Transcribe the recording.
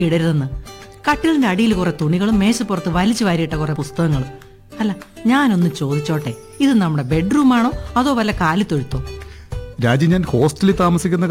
ഇടരുതെന്ന്. കട്ടിലിന്റെ അടിയിൽ കുറെ തുണികളും മേശപ്പുറത്ത് വലിച്ചു വാരിയിട്ട കുറെ പുസ്തകങ്ങളും. അല്ല, ഞാനൊന്ന് ചോദിച്ചോട്ടെ, ഇത് നമ്മുടെ ബെഡ്റൂമാണോ അതോ വല്ല കാലിത്തൊഴുത്തോ? രാജി, ഞാൻ ഹോസ്റ്റലിൽ താമസിക്കുന്ന